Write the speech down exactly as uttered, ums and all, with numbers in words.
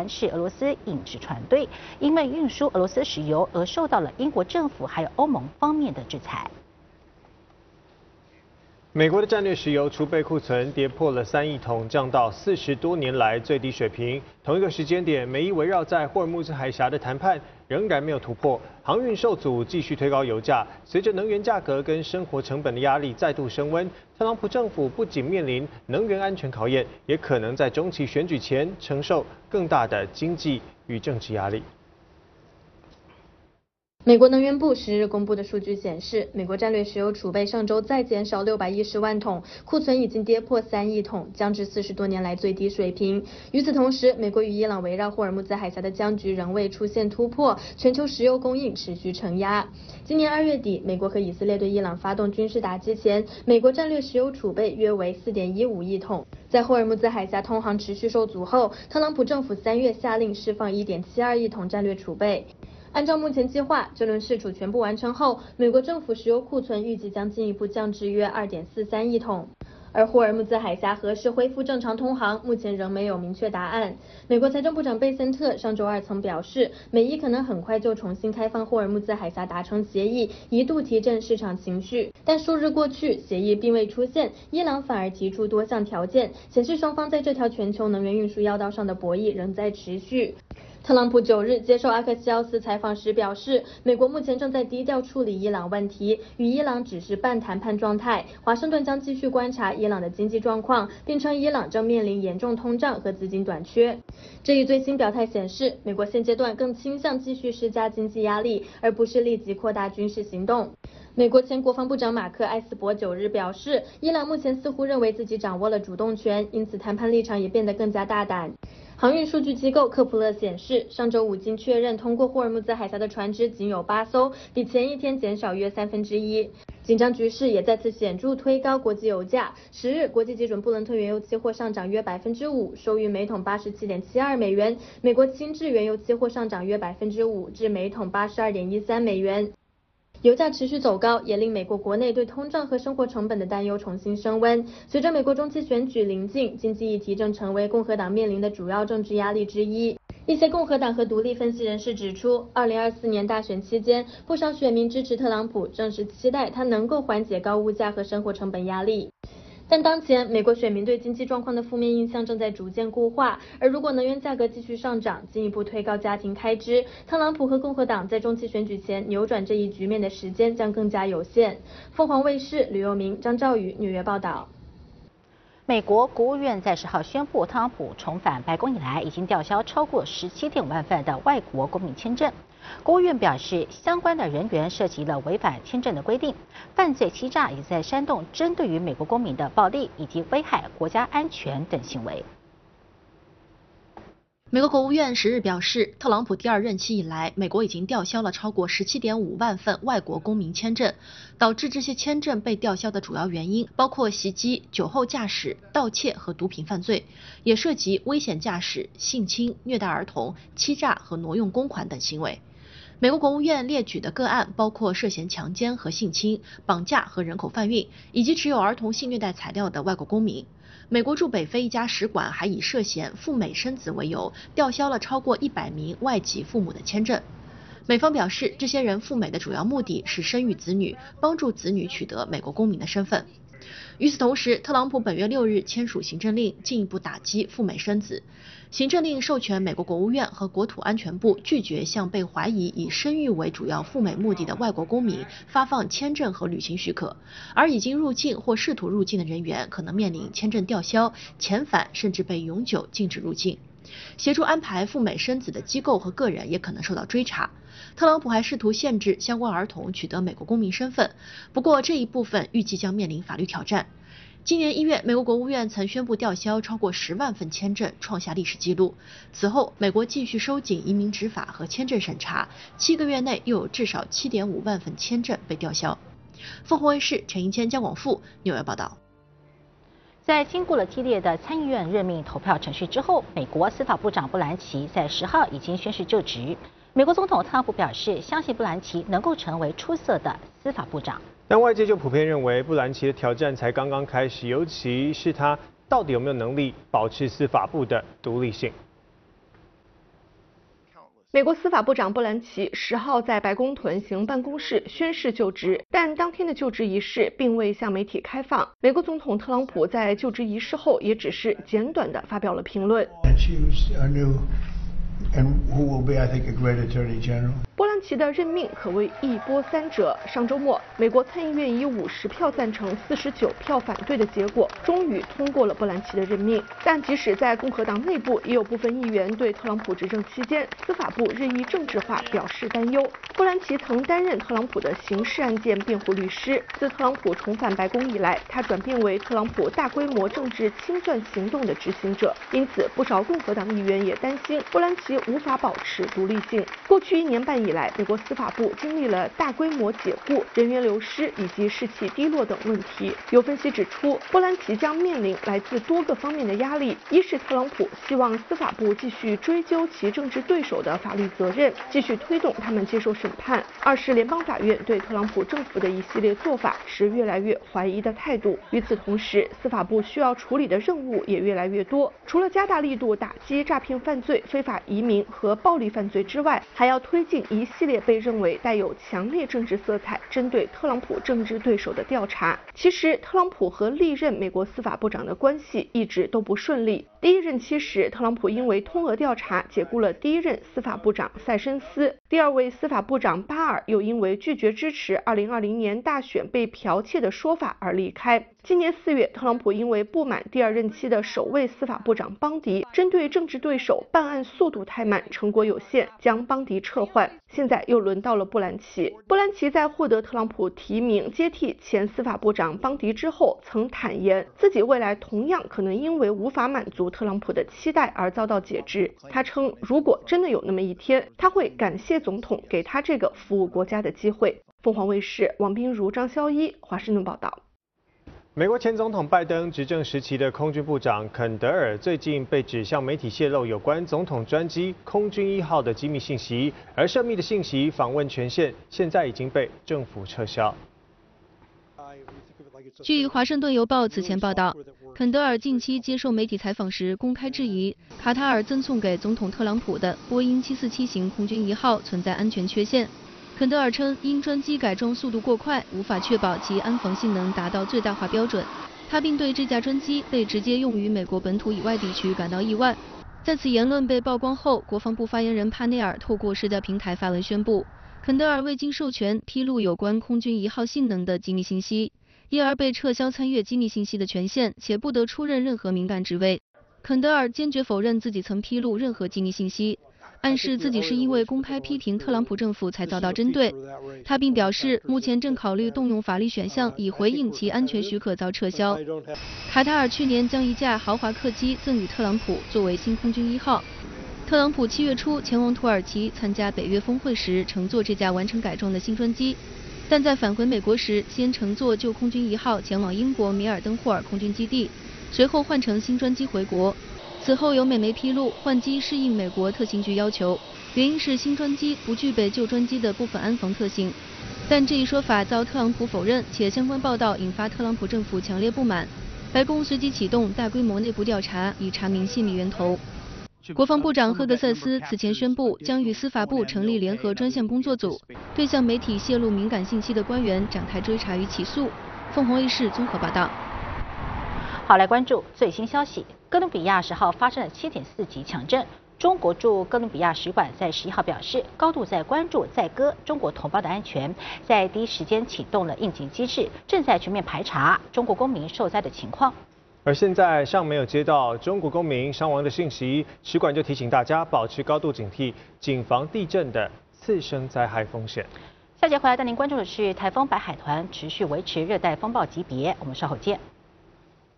船是俄罗斯影制船队，因为运输俄罗斯石油而受到了英国政府还有欧盟方面的制裁。 美国的战略石油储备库存跌破了三亿桶，降到四十多年来最低水平。同一个时间点，美伊围绕在霍尔木兹海峡的谈判仍然没有突破，航运受阻，继续推高油价。随着能源价格跟生活成本的压力再度升温，特朗普政府不仅面临能源安全考验，也可能在中期选举前承受更大的经济与政治压力。 美国能源部十日公布的数据显示，美国战略石油储备上周再减少六百一十万桶，库存已经跌破三亿桶，降至四十多年来最低水平。与此同时，美国与伊朗围绕霍尔木兹海峡的僵局仍未出现突破，全球石油供应持续承压。今年二月底，美国和以色列对伊朗发动军事打击前，美国战略石油储备约为四点一五亿桶。在霍尔木兹海峡通航持续受阻后，特朗普政府三月下令释放一点七二亿桶战略储备。按照目前计划，这轮释储全部完成后，美国政府石油库存预计将进一步降至约二点四三亿桶。而霍尔木兹海峡何时恢复正常通航，目前仍没有明确答案。美国财政部长贝森特上周二曾表示，美伊可能很快就重新开放霍尔木兹海峡达成协议，一度提振市场情绪。但数日过去，协议并未出现，伊朗反而提出多项条件，显示双方在这条全球能源运输要道上的博弈仍在持续。特朗普九日接受阿克西奥斯采访时表示，美国目前正在低调处理伊朗问题，与伊朗只是半谈判状态。华盛顿将继续观察伊朗的经济状况，并称伊朗正面临严重通胀和资金短缺。这一最新表态显示，美国现阶段更倾向继续施加经济压力，而不是立即扩大军事行动。美国前国防部长马克·埃斯伯九日表示，伊朗目前似乎认为自己掌握了主动权，因此谈判立场也变得更加大胆。航运数据机构科普勒显示，上周五经确认通过霍尔木兹海峡的船只仅有八艘，比前一天减少约三分之一。紧张局势也再次显著推高国际油价。十日，国际基准布伦特原油期货上涨约百分之五，收于每桶八十七点七二美元。美国轻质原油期货上涨约百分之五，至每桶八十二点一三美元。油价持续走高，也令美国国内对通胀和生活成本的担忧重新升温。随着美国中期选举临近，经济议题正成为共和党面临的主要政治压力之一。一些共和党和独立分析人士指出，二零二四年大选期间，不少选民支持特朗普，正是期待他能够缓解高物价和生活成本压力。但当前，美国选民对经济状况的负面印象正在逐渐固化，而如果能源价格继续上涨，进一步推高家庭开支，特朗普和共和党在中期选举前扭转这一局面的时间将更加有限。凤凰卫视吕佑明、张兆宇纽约报道。 美国国务院在十号宣布，特朗普重返白宫以来，已经吊销超过十七点五万份的外国公民签证。国务院表示，相关的人员涉及了违反签证的规定、犯罪欺诈，以及在煽动针对于美国公民的暴力以及危害国家安全等行为。 美国国务院十日表示，特朗普第二任期以来，美国已经吊销了超过十七点五万份外国公民签证。导致这些签证被吊销的主要原因包括袭击、酒后驾驶、盗窃和毒品犯罪，也涉及危险驾驶、性侵、虐待儿童、欺诈和挪用公款等行为。美国国务院列举的个案包括涉嫌强奸和性侵、绑架和人口贩运，以及持有儿童性虐待材料的外国公民。美国驻北非一家使馆还以涉嫌赴美生子为由，吊销了超过一百名外籍父母的签证。美方表示，这些人赴美的主要目的是生育子女，帮助子女取得美国公民的身份。与此同时，特朗普本月六日签署行政令，进一步打击赴美生子。行政令授权美国国务院和国土安全部拒绝向被怀疑以生育为主要赴美目的的外国公民发放签证和旅行许可，而已经入境或试图入境的人员可能面临签证吊销、遣返，甚至被永久禁止入境。协助安排赴美生子的机构和个人也可能受到追查。特朗普还试图限制相关儿童取得美国公民身份，不过这一部分预计将面临法律挑战。今年一月，美国国务院曾宣布吊销超过十万份签证，创下历史纪录。此后，美国继续收紧移民执法和签证审查，七个月内又有至少七点五万份签证被吊销。凤凰卫视陈银谦、姜广富纽约报道。 在经过了激烈的参议院任命投票程序之后，美国司法部长布兰奇在十号已经宣誓就职。美国总统特朗普表示，相信布兰奇能够成为出色的司法部长。 但外界就普遍认为，布兰奇的挑战才刚刚开始，尤其是他到底有没有能力保持司法部的独立性。 美国司法部长波兰奇十号在白宫屯行办公室宣誓就职，但当天的就职仪式并未向媒体开放。美国总统特朗普在就职仪式后也只是简短的发表了评论。波兰奇的任命可谓一波三折。上周末，美国参议院以五十票赞成、四十九票反对的结果，终于通过了波兰奇的任命。但即使在共和党内部，也有部分议员对特朗普执政期间司法部日益政治化表示担忧。波兰奇曾担任特朗普的刑事案件辩护律师。自特朗普重返白宫以来，他转变为特朗普大规模政治清算行动的执行者。因此，不少共和党议员也担心波兰奇无法保持独立性。过去一年半以来，美国司法部经历了大规模解雇、人员流失以及士气低落等问题。有分析指出，波兰奇将面临来自多个方面的压力：一是特朗普希望司法部继续追究其政治对手的法律责任，继续推动他们接受审判；二是联邦法院对特朗普政府的一系列做法持越来越怀疑的态度。与此同时，司法部需要处理的任务也越来越多，除了加大力度打击诈骗犯罪、非法移民和暴力犯罪之外，还要推进一系列被认为带有强烈政治色彩、针对特朗普政治对手的调查。其实，特朗普和历任美国司法部长的关系一直都不顺利。第一任期时，特朗普因为通俄调查解雇了第一任司法部长塞申斯，第二位司法部长巴尔又因为拒绝支持二零二零年大选被剽窃的说法而离开。今年四月，特朗普因为不满第二任期的首位司法部长邦迪针对政治对手办案速度太慢、成果有限，将邦迪撤换。现在又轮到了波兰奇。波兰奇在获得特朗普提名接替前司法部长邦迪之后，曾坦言自己未来同样可能因为无法满足特朗普的期待而遭到解职。他称，如果真的有那么一天，他会感谢总统给他这个服务国家的机会。凤凰卫视王彬如、张潇一华盛顿报道。 美国前总统拜登执政时期的空军部长肯德尔最近被指向媒体泄露有关总统专机空军一号的机密信息，而涉密的信息访问权限现在已经被政府撤销。 据《华盛顿邮报》此前报道，肯德尔近期接受媒体采访时公开质疑卡塔尔赠送给总统特朗普的波音七四七型空军一号存在安全缺陷。肯德尔称，因专机改装速度过快，无法确保其安防性能达到最大化标准。他并对这架专机被直接用于美国本土以外地区感到意外。在此言论被曝光后，国防部发言人帕内尔透过社交平台发文宣布，肯德尔未经授权披露有关空军一号性能的机密信息，因而被撤销参阅机密信息的权限，且不得出任任何敏感职位。肯德尔坚决否认自己曾披露任何机密信息，暗示自己是因为公开批评特朗普政府才遭到针对。他并表示，目前正考虑动用法律选项以回应其安全许可遭撤销。卡塔尔去年将一架豪华客机赠予特朗普作为新空军一号。特朗普七月初前往土耳其参加北约峰会时，乘坐这架完成改装的新专机，但在返回美国时，先乘坐旧空军一号前往英国米尔登霍尔空军基地，随后换乘新专机回国。此后有美媒披露，换机适应美国特勤局要求，原因是新专机不具备旧专机的部分安防特性。但这一说法遭特朗普否认，且相关报道引发特朗普政府强烈不满。白宫随即启动大规模内部调查，以查明泄密源头。国防部长赫格塞斯此前宣布，将与司法部成立联合专项工作组，对向媒体泄露敏感信息的官员展开追查与起诉。凤凰卫视综合报道。 好，来关注最新消息。哥伦比亚十号发生了七点四级强震。中国驻哥伦比亚使馆在十一号表示，高度在关注在哥中国同胞的安全，在第一时间启动了应急机制，正在全面排查中国公民受灾的情况。 而现在尚没有接到中国公民伤亡的信息，使馆就提醒大家保持高度警惕，谨防地震的次生灾害风险。 下节回来带您关注的是台风白海豚持续维持热带风暴级别，我们稍后见。